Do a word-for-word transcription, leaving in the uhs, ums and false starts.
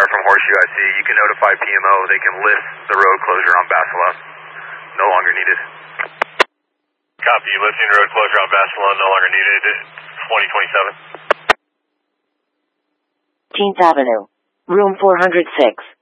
from Horseshoe I C. You can notify P M O. They can lift the road closure on Basila. No longer needed. Copy. Lifting road closure on Basila. No longer needed. twenty twenty-seven. fifteenth Avenue. Room four hundred six.